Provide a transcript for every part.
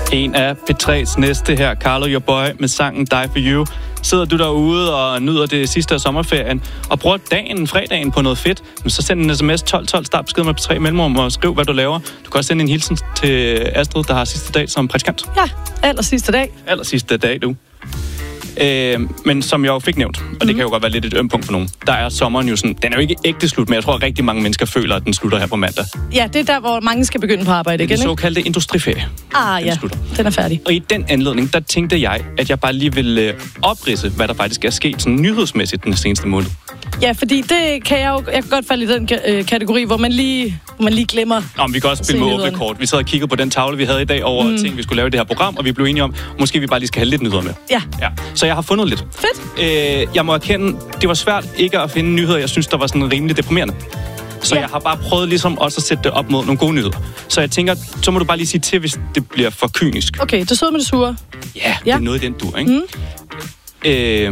En af P3's næste her, Carlo Your Boy, med sangen Die For You. Sidder du derude og nyder det sidste af sommerferien, og bruger fredagen på noget fedt, så send en sms 1212, start besked med P3 mellemrum og skriv, hvad du laver. Du kan også sende en hilsen til Astrid, der har sidste dag som praktikant. Ja, allersidste dag. Allersidste dag, du. Men som jeg jo fik nævnt, og det kan jo godt være lidt et ømt punkt for nogen, der er sommeren jo sådan, den er jo ikke ægte slut, men jeg tror, at rigtig mange mennesker føler, at den slutter her på mandag. Ja, det er der, hvor mange skal begynde på arbejde igen, ikke? Det såkaldte industriferie. Ja, den er færdig. Og i den anledning, der tænkte jeg, at jeg bare lige ville opridse, hvad der faktisk er sket sådan nyhedsmæssigt den seneste måned. Ja, fordi det kan jeg kan godt falde i den kategori, hvor man lige glemmer. Men vi kan også spille med åbne kort. Vi sad og kiggede på den tavle, vi havde i dag over ting, vi skulle lave i det her program, og vi blev enige om, måske vi bare lige skal have lidt nyheder med. Ja. Så jeg har fundet lidt. Fedt. Jeg må erkende, det var svært ikke at finde nyheder, jeg synes, der var sådan rimelig deprimerende. Så jeg har bare prøvet ligesom også at sætte det op mod nogle gode nyheder. Så jeg tænker, så må du bare lige sige til, hvis det bliver for kynisk. Okay, det søde med det sure. Ja, det er noget i den dur, ikke?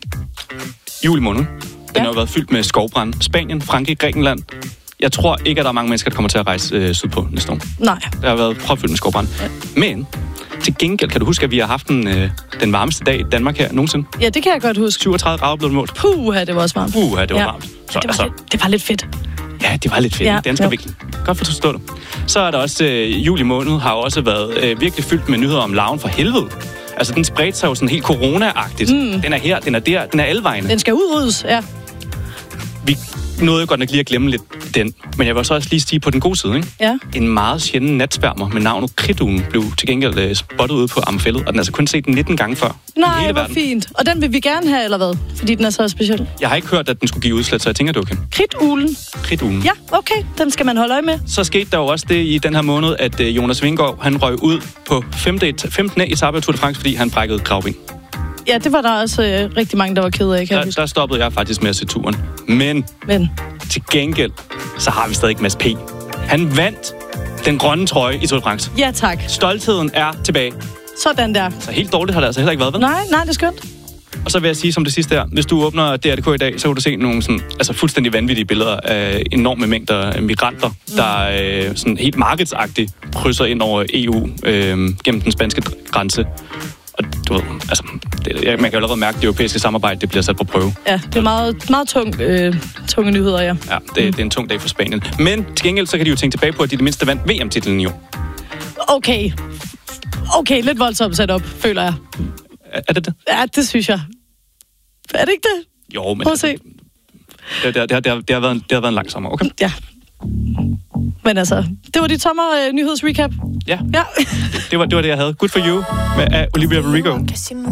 Juli måned. Den har jo været fyldt med skovbrand. Spanien, Frankrig, Grækenland. Jeg tror ikke, at der er mange mennesker, der kommer til at rejse sydpå næste år. Nej. Der har været propfyldt med skovbrand. Ja. Men til gengæld kan du huske, at vi har haft den varmeste dag i Danmark her nogensinde. Ja, det kan jeg godt huske. 37 grader blev det målt. Puha, det var også varmt. Det var varmt. Så, det var lidt fedt. Ja, det var lidt fedt. Ja, det er vigtigt. Godt forstå det. Så er der også juli måned har også været virkelig fyldt med nyheder om larven for helvede. Altså, den spredte sig jo sådan helt corona-agtigt. Den er her, den er der, den er alle vegne. Den skal udryddes, ja. Vi nåede godt nok lige at glemme lidt den. Men jeg vil så også lige sige på den gode side, ikke? Ja. En meget sjælden natsværmer med navnet kridtuglen blev til gengæld spottet ude på Amfældet, og den er altså kun set 19 gange før. Nej, hvor fint. Og den vil vi gerne have, eller hvad? Fordi den er så speciel. Jeg har ikke hørt, at den skulle give udslæt, så jeg tænker, det er okay. Kridtuglen. Ja, okay. Den skal man holde øje med. Så skete der jo også det i den her måned, at Jonas Vingegaard, han røg ud på 15. etape af Tour de France, fordi han brækkede kravben. Ja, det var der også rigtig mange, der var kede af. Der stoppede jeg faktisk med at se turen. Men til gengæld, så har vi stadig Mads P. Han vandt den grønne trøje i Tour de France. Ja, tak. Stoltheden er tilbage. Sådan der. Så helt dårligt har det altså heller ikke været, vel? Nej, det er skønt. Og så vil jeg sige som det sidste her, hvis du åbner DR.dk i dag, så kan du se nogle sådan, altså fuldstændig vanvittige billeder af enorme mængder af migranter, der sådan helt markedsagtigt krydser ind over EU gennem den spanske grænse. Og du ved, altså, man kan jo allerede mærke, at det europæiske samarbejde, det bliver sat på prøve. Ja, det er meget tunge nyheder, ja. Ja, det er en tung dag for Spanien. Men til gengæld, så kan de jo tænke tilbage på, at de det mindste vandt VM-titlen jo. Okay, lidt voldsomt sat op, føler jeg. Er det det? Ja, det synes jeg. Er det ikke det? Jo, men prøv at se. Det har været en lang sommer, okay? Ja. Men altså, det var dit sommer-nyhedsrecap. Ja. Det var det, jeg havde. Good for you med Olivia Rodrigo.